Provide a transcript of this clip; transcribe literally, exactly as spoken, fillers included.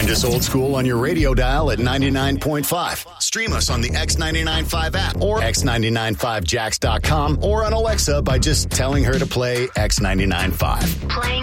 Find us old school on your radio dial at ninety-nine point five. Stream us on the X ninety-nine point five app or x ninety-nine five jacks dot com or on Alexa by just telling her to play X ninety-nine point five. Playing